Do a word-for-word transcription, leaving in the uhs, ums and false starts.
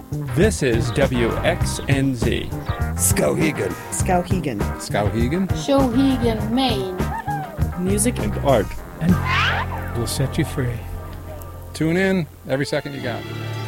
This is W X N Z. Skowhegan. Skowhegan. Skowhegan. Skowhegan, Maine. Music And art. And we'll set you free. Tune in every second you got.